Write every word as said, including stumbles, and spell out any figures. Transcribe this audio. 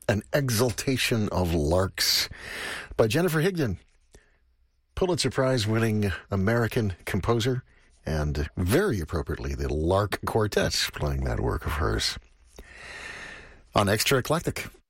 An Exaltation of Larks by Jennifer Higdon, Pulitzer Prize-winning American composer, and very appropriately, the Lark Quartet playing that work of hers on Extra Eclectic.